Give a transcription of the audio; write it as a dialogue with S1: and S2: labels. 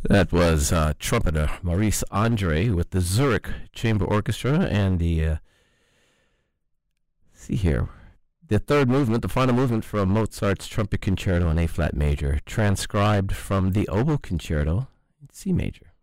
S1: That was trumpeter Maurice Andre with the Zurich Chamber Orchestra and see here, the third movement, the final movement from Mozart's Trumpet Concerto in A-flat major, transcribed from the Oboe Concerto in C major.